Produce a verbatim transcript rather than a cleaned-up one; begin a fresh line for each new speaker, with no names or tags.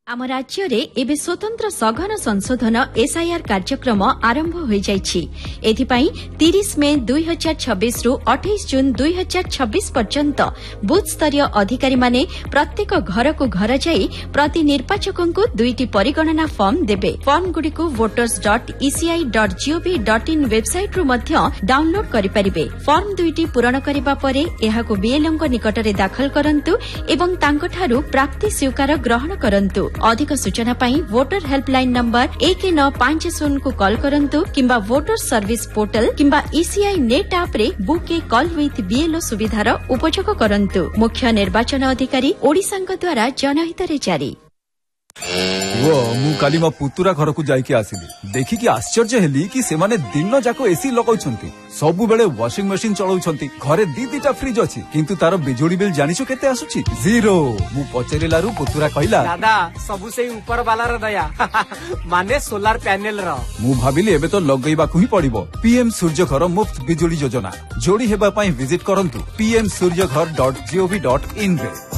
आम राज्य रे एबे स्वतंत्र सघन संशोधन एसआईआर कार्यक्रम आरंभ हो जाइछि। एथिपाई तीस मे दुई हजार छब्बीस रु अठाईस जून दुई हजार छब्बीस पर्यंत बूथ स्तरीय अधिकारी माने प्रत्येक घर को घर जाई प्रति निर्वाचकों को दुईटी परिगणना फॉर्म देबे। फॉर्म गुडी को voters dot ECI dot gov dot in website रु मध्य डाउनलोड करि परिबे। फॉर्म दुईटी पूरण करिबा परे एहाको बीएलओ को निकट रे दाखल करंतु एवं तांकठारु प्राप्ति स्वीकार ग्रहण करंतु। अधिक सूचना पाई वोटर हेल्पलाइन नंबर एक नौ पांच शून्य को कॉल करंतु किंबा वोटर सर्विस पोर्टल किंबा ईसीआई नेट आप रे book A call with BLO सुविधार उपयोग करंतु। मुख्य निर्वाचन अधिकारी ओडिशांक द्वारा जनहित रे जारी।
वो मु काली मो पुतुरा घर को जाइके आसिली देखि कि आश्चर्य हेली कि से माने दिन जाको एसी लगाउछंती सबु बेले वॉशिंग मशीन चलाउछंती घरे दी दीटा फ्रिज अछि किंतु तार बिजुली बिल जानिछो केते आसुछि जीरो। मु पचेरिलारु पुतुरा कहला
दादा सबु से ऊपर वाला र दया माने सोलार पैनल र।
मु भाबिली एबे तो लगैबा को ही पड़िबो पीएम सूर्य घर मुफ्त बिजुली योजना जोड़ी हेबा पई विजिट करंतु पी एम सूर्य घर डॉट जीओवी डॉट इन रे।